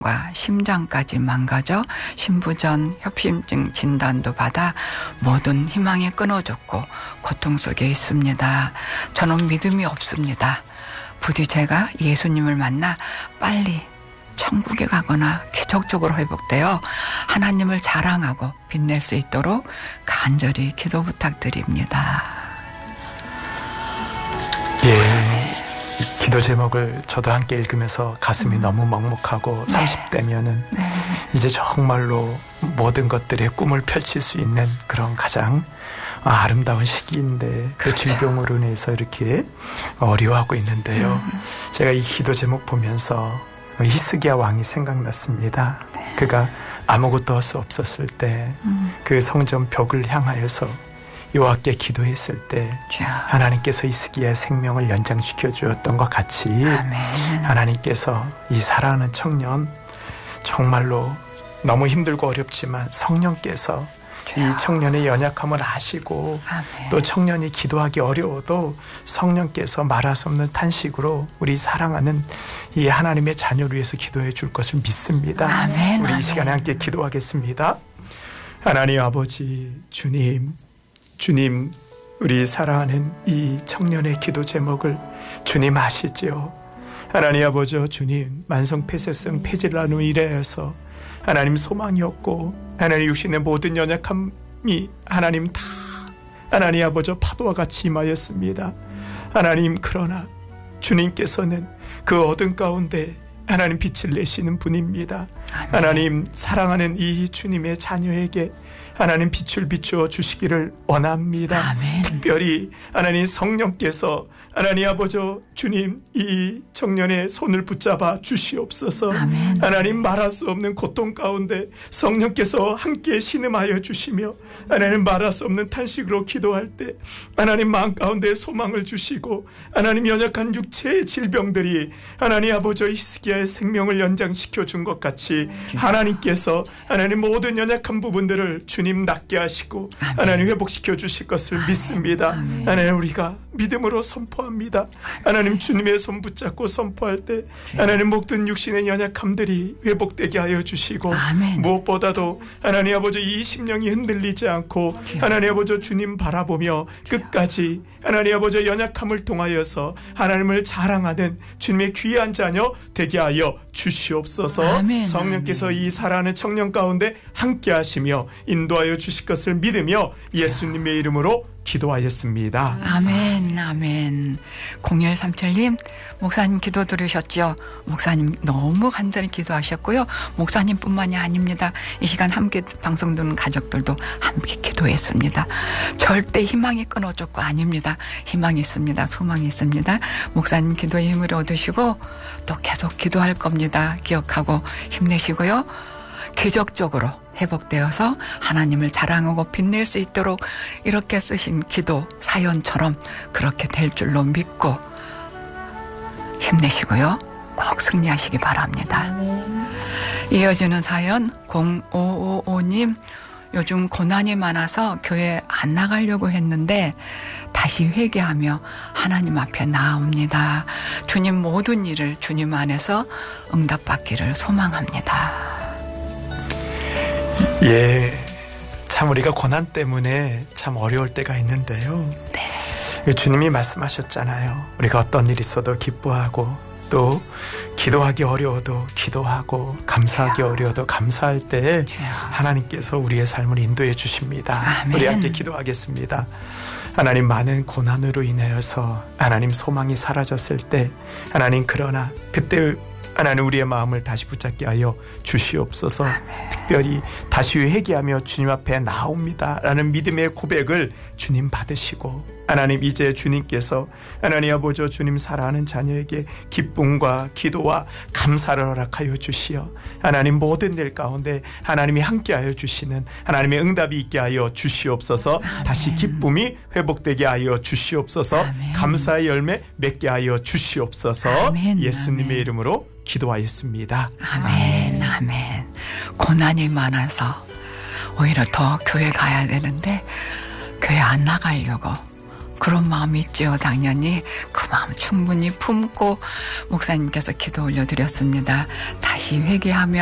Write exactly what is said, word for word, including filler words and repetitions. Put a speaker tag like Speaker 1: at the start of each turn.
Speaker 1: 과 심장까지 망가져 신부전 협심증 진단도 받아 모든 희망이 끊어졌고 고통 속에 있습니다. 저는 믿음이 없습니다. 부디 제가 예수님을 만나 빨리 천국에 가거나 기적적으로 회복되어 하나님을 자랑하고 빛낼 수 있도록 간절히 기도 부탁드립니다.
Speaker 2: 예. 기도 제목을 저도 함께 읽으면서 가슴이 음. 너무 먹먹하고 네. 삼십 대면은 네. 이제 정말로 모든 것들의 꿈을 펼칠 수 있는 그런 가장 아름다운 시기인데 그 그렇죠. 질병으로 인해서 이렇게 어려워하고 있는데요. 음. 제가 이 기도 제목 보면서 히스기야 왕이 생각났습니다. 네. 그가 아무것도 할 수 없었을 때 그 음. 성전 벽을 향하여서 여호와께 기도했을 때 하나님께서 히스기야의 생명을 연장시켜 주었던 것 같이 아멘. 하나님께서 이 사랑하는 청년 정말로 너무 힘들고 어렵지만 성령께서 이 청년의 연약함을 아시고 아멘. 또 청년이 기도하기 어려워도 성령께서 말할 수 없는 탄식으로 우리 사랑하는 이 하나님의 자녀를 위해서 기도해 줄 것을 믿습니다. 아멘. 우리 아멘. 이 시간에 함께 기도하겠습니다. 하나님 아버지 주님 주님, 우리 사랑하는 이 청년의 기도 제목을 주님 아시지요. 하나님 아버지 주님, 만성폐쇄성 폐질환으로 인하여서 하나님 소망이 없고 하나님 육신의 모든 연약함이 하나님 다 하나님 아버지 파도와 같이 임하였습니다. 하나님 그러나 주님께서는 그 어둠 가운데 하나님 빛을 내시는 분입니다. 아멘. 하나님 사랑하는 이 주님의 자녀에게 하나님 빛을 비추어 주시기를 원합니다. 아멘. 특별히 하나님 성령께서 하나님 아버지 주님 이 청년의 손을 붙잡아 주시옵소서. 아멘. 하나님 말할 수 없는 고통 가운데 성령께서 함께 신음하여 주시며 하나님 말할 수 없는 탄식으로 기도할 때 하나님 마음 가운데 소망을 주시고 하나님 연약한 육체의 질병들이 하나님 아버지 히스기야의 생명을 연장시켜 준 것 같이 하나님께서 하나님 모든 연약한 부분들을 주님 낫게 하시고 아멘. 하나님 회복시켜 주실 것을 아멘. 믿습니다. 아멘. 하나님 우리가 믿음으로 선포합니다. 아멘. 하나님 주님의 손 붙잡고 선포할 때 하나님 모든 육신의 연약함들이 회복되게 하여 주시고 아멘. 무엇보다도 하나님 아버지 이 심령이 흔들리지 않고 하나님 아버지 주님 바라보며 끝까지 하나님 아버지 연약함을 통하여서 하나님을 자랑하는 주님의 귀한 자녀 되게 하여 주시옵소서. 아멘. 성령께서 아멘. 이 사랑하는 청년 가운데 함께 하시며 인도하여 주실 것을 믿으며 예수님의 이름으로 기도하였습니다.
Speaker 1: 아멘 아멘. 공일삼칠님 목사님 기도 들으셨죠? 목사님 너무 간절히 기도하셨고요. 목사님뿐만이 아닙니다. 이 시간 함께 방송 듣는 가족들도 함께 기도했습니다. 절대 희망이 끊어졌고 아닙니다. 희망이 있습니다. 소망이 있습니다. 목사님 기도의 힘을 얻으시고 또 계속 기도할 겁니다. 기억하고 힘내시고요. 기적적으로 회복되어서 하나님을 자랑하고 빛낼 수 있도록 이렇게 쓰신 기도 사연처럼 그렇게 될 줄로 믿고 힘내시고요. 꼭 승리하시기 바랍니다. 네. 이어지는 사연 공오오오님 요즘 고난이 많아서 교회 안 나가려고 했는데 다시 회개하며 하나님 앞에 나옵니다. 주님 모든 일을 주님 안에서 응답받기를 소망합니다.
Speaker 2: 예, 참 우리가 고난 때문에 참 어려울 때가 있는데요. 네. 주님이 말씀하셨잖아요. 우리가 어떤 일이 있어도 기뻐하고 또 기도하기 어려워도 기도하고 감사하기 어려워도 감사할 때 하나님께서 우리의 삶을 인도해 주십니다. 아멘. 우리 함께 기도하겠습니다. 하나님 많은 고난으로 인하여서 하나님 소망이 사라졌을 때 하나님 그러나 그때 하나님 우리의 마음을 다시 붙잡게 하여 주시옵소서. 아멘. 특별히 다시 회개하며 주님 앞에 나옵니다 라는 믿음의 고백을 주님 받으시고 하나님 이제 주님께서 하나님 아버지 주님 사랑하는 자녀에게 기쁨과 기도와 감사를 허락하여 주시어 하나님 모든 일 가운데 하나님이 함께하여 주시는 하나님의 응답이 있게 하여 주시옵소서. 아멘. 다시 기쁨이 회복되게 하여 주시옵소서. 아멘. 감사의 열매 맺게 하여 주시옵소서. 아멘. 예수님의 아멘. 이름으로 기도하였습니다.
Speaker 1: 아멘 아멘. 고난이 많아서 오히려 더 교회 가야 되는데 교회 안 나가려고 그런 마음이 있죠. 당연히 그 마음 충분히 품고 목사님께서 기도 올려드렸습니다. 다시 회개하며